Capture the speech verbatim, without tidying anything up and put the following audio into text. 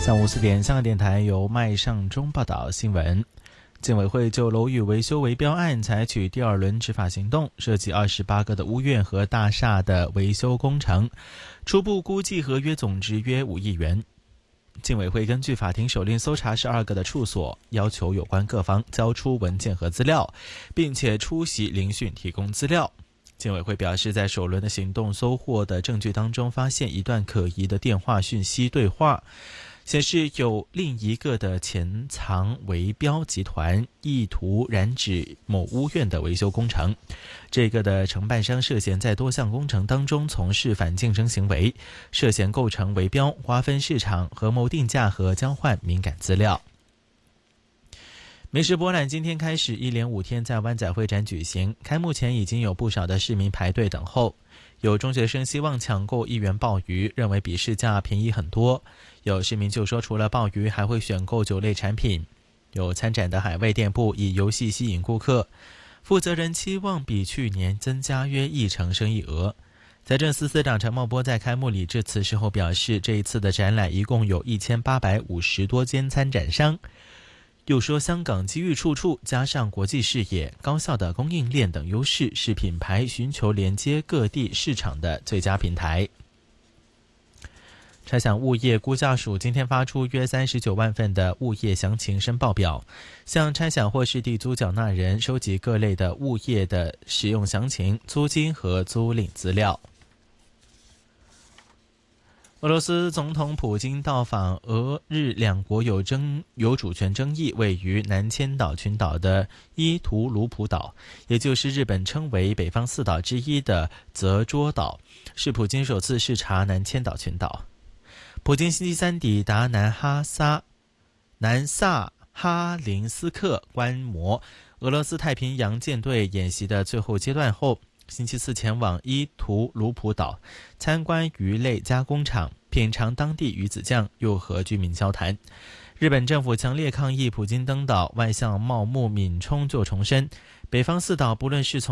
上午四点，香港电台由麦尚中报道新闻。监委会就楼宇维修围标案采取第二轮执法行动，涉及二十八个的屋苑和大厦的维修工程，初步估计合约总值约五亿元。监委会根据法庭手令搜查十二个的处所，要求有关各方交出文件和资料，并且出席聆讯提供资料。监委会表示，在首轮的行动搜获的证据当中，发现一段可疑的电话讯息对话，显示有另一个的潜藏围标集团意图染指某屋苑的维修工程。这个的承办商涉嫌在多项工程当中从事反竞争行为，涉嫌构成围标、瓜分市场、合谋定价和交换敏感资料。美食博览今天开始一连五天在湾仔会展举行，开幕前已经有不少的市民排队等候。有中学生希望抢购一元鲍鱼，认为比市价便宜很多。有市民就说，除了鲍鱼还会选购酒类产品。有参展的海味店铺以游戏吸引顾客，负责人期望比去年增加约一成生意额。财政司司长陈茂波在开幕礼致辞时候表示，这一次的展览一共有一千八百五十多间参展商。又说，香港机遇处处，加上国际视野、高效的供应链等优势，是品牌寻求连接各地市场的最佳平台。差餉物业估价署今天发出约三十九万份的物业详情申报表，向差餉或是地租缴纳人收集各类的物业的使用详情、租金和租赁资料。俄罗斯总统普京到访俄日两国有争有主权争议位于南千岛群岛的伊图鲁普岛，也就是日本称为北方四岛之一的泽捉岛，是普京首次视察南千岛群岛。普京星期三抵达南哈萨南萨哈林斯克观摩俄罗斯太平洋舰队演习的最后阶段后，星期四前往伊图鲁普岛参观鱼类加工厂，品尝当地鱼子酱，又和居民交谈。日本政府强烈抗议普京登岛，外相茂木敏充就重申，北方四岛不论是从